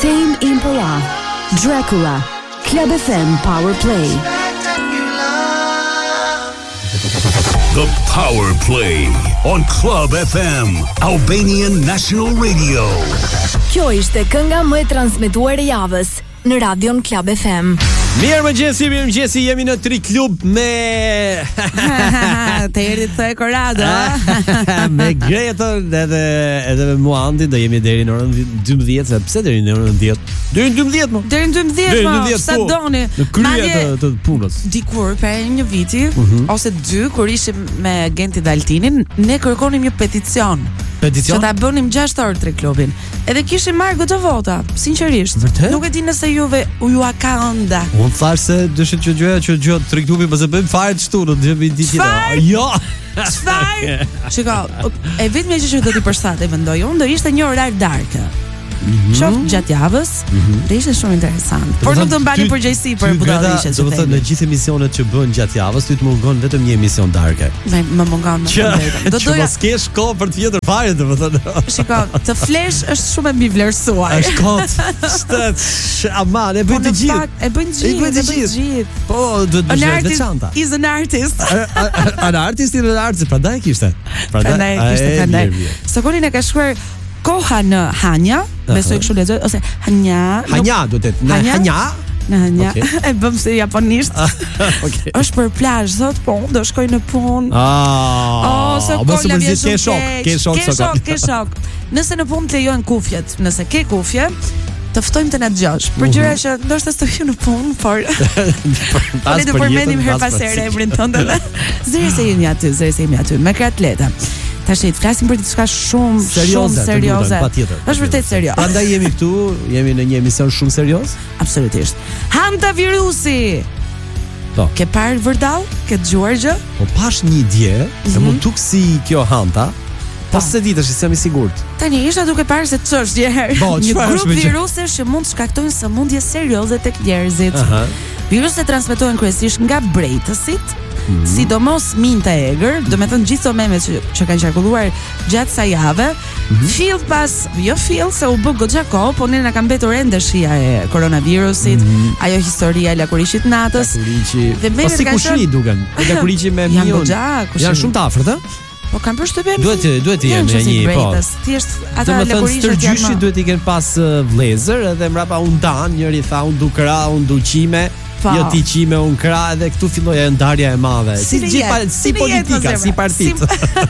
Tame Impala, Dracula, Club FM Power Play. The Power Play on Club FM, Albanian National Radio. Kjo ishte kënga më e transmetuar e javës në Radion Club FM. Mirëmëngjesi, jemi në Tri Klub me të erdhi të e Korado. me Gretën edhe me Muandin, do jemi deri në orën 12, pse deri në orën 10? Deri në 12 më. Deri në 12 sa doni. Në krye të punës. Dikur për një viti ose dy kur ishim me Genti Daltinin, ne kërkonim një peticion. Që ta bënim 6 orë Tri Klubin. Edhe kishim marrë goxha vota, sinqerisht. Nuk e di nëse juve ju a ka ënda. Unë thash se dëshit që gjë Tri Klubi pas e bëjmë fare të shtunë, do të di tjetër. Jo. Çfarë? Shiko, e vetmja gjë që do t'i përshtatej mendoj unë do ishte një orar darkë. Qoftë gjatë javës, do ishte shumë interesant. Por nuk do mbani përgjegjësi për budalliqe. Do të thotë në gjithë emisionet që bën gjatë javës, ty të mungon vetëm një emision darkë. Më mungon më. Do doja të kesh kohë për të tjetër fare, domethënë. Shiko, të flesh është shumë e mbi vlerësuar. Është kot. Shtet. Aman, e bëjnë të gjithë. E bëjnë të gjithë. Po, duhet të bësh veçanta. Is an artist. An artist is an artist, prandaj kishte. Prandaj. Sokolin e ka shkruar koha në Hanja, besoj kështu lexoj ose Hanja duhet të në Hanja. Në Hanja. E bëm se japonisht. Okej. Është për plazh, thot, po, do shkoj në punë. Ke shok. Nëse në punë të lejohen kufjet, nëse ke kufje, të ftojmë të na dëgjosh. Për gjëra që ndoshta s'të hyj në punë, por ne do përmendim her pas here emrin tënd. Zëri se jemi aty, me atleta. Tash të flasim për diçka shumë serioze. Është vërtet serioz. Prandaj jemi këtu, jemi në një emision shumë serioz. Absolutisht. Hantavirusi. Po. Ke parë vërdall? Ke dëgjuar gjë? Po pash një dje, se mund tuk si kjo hanta. Pas se ditësh, jam i sigurt. Tani isha duke parë se ç'është herë. Një grup virusesh që mund të shkaktojnë sëmundje serioze tek njerëzit. Viruset transmetohen kryesisht nga brejtësit. Sidomos minta e egër, do me thënë gjithë memet që kanë qarkulluar gjatë sa jave, se u bë goxha kohë, po ne na ka mbetur ende shija e koronavirusit, ajo historia e lakurishit natës. Dhe memet kanë qenë duken. Lakuriçi me miun. Janë shumë të afërt, ë? Po kanë përshtypjen. Duhet të jenë një po. Thjesht ata lakurishit janë. Duhet i kenë pas vëllezër, edhe mbrapa u ndan, njëri tha un du krah, un du qime. Jo ti qime un krah, edhe këtu filloi ndarja e madhe. Si politika, si partit.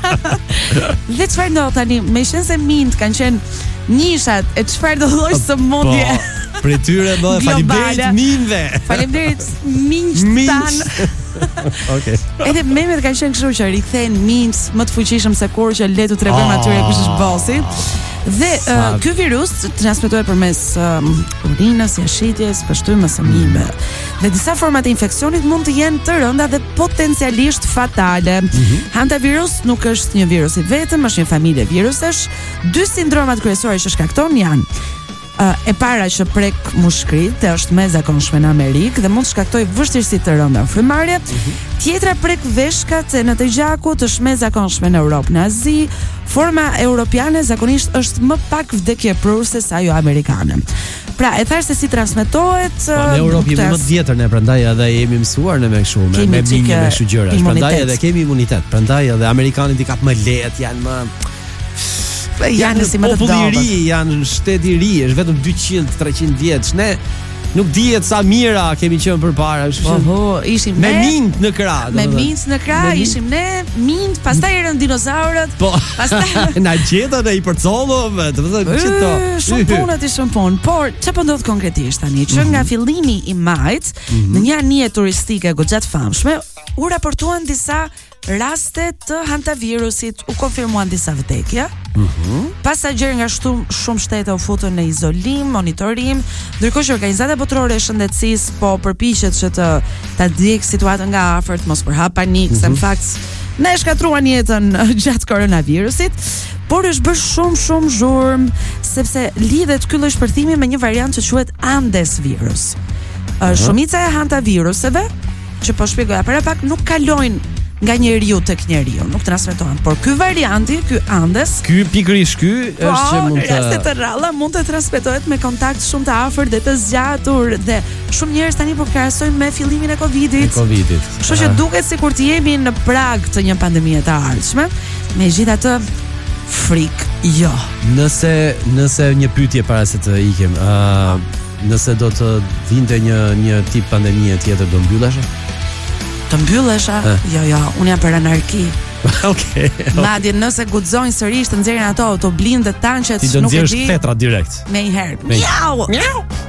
Dhe çfarë ndodh tani? Meqense se mint kanë qenë nishat e çfarë do lloj sëmundje. Për tyre do faleminderit minve. Faleminderit minjtan. Okej. Edhe memet kanë qenë kështu që rikthehen minj më të fuqishëm se kur që le tu tregojmë atyre kush është bossi. Dhe ky virus transmetohet përmes urinës, jashitjes, pështymës së mijve. Dhe disa forma të infeksionit mund të jenë të rënda dhe potencialisht fatale. Hantavirus nuk është një virus i vetëm, është një familje virusesh. 2 sindromat kryesorë që shkakton janë e para që prek mushkrit, dhe është më e zakonshme në Amerikë dhe mund të shkaktojë vështirësi të rënda frymarrje. Tjetra prek veshkat e në të gjakut, është më e zakonshme në Europë, në Azi. Forma europiane zakonisht është më pak vdekjeprurse se ajo amerikane. Pra, e thash se si transmetohet. Në Europë jemi më të vjetër ne, prandaj edhe jemi mësuar ne me kështu, me kështu gjëra. Prandaj edhe kemi imunitet. Prandaj edhe amerikanët i kap më lehtë, janë më janë si më të dobët. Janë shteti i ri, është vetëm 200-300 vjeç. Ne nuk dihet sa mira kemi qenë përpara, kështu që ishim me mint në krah. Me mint në krah ishim ne, mint, pastaj erën dinozaurët. Po. Pastaj na gjetën e i përcollëm, do të thotë çito. Shumë punë, por çfarë po ndodh konkretisht tani? Që nga fillimi i majit, në një anije turistike goxha të famshme, u raportuan disa raste të hantavirusit, u konfirmuan disa vdekje. Pasagerë nga shumë shtete u futën në izolim, monitorim, ndërkohë që Organizata Botërore e Shëndetësisë po përpiqet që ta ndjekë situatën nga afërt, mos përhap panik, se në fakt ne shkatruan jetën gjatë koronavirusit, por është bërë shumë zhurmë sepse lidhet ky lloj shpërthimi me një variant që quhet Andes virus. Shumica e hantaviruseve që po shpjegoja para pak nuk kalojnë nga njeriu tek njeriu, nuk transmetohen. Por ky varianti, ky Andes, ky pikërisht ky është që mund të raste të rralla mund të transmetohet me kontakt shumë të afërt dhe të zgjatur dhe shumë njerëz tani po krahasojnë me fillimin e Covidit. Kështu që duket sikur të jemi në prag të një pandemie të ardhshme. Megjithatë, frik jo. Nëse një pyetje para se të ikim, nëse do të vinte një tip pandemie tjetër, do mbyllesh? Të mbyllesh? Jo, unë jam për anarki. Okej. Madje nëse guxojnë sërish të nxjerrin ato blindët tanqet, nuk e di. Ti do nxjerrësh tetra direkt. Me një herë. Miau.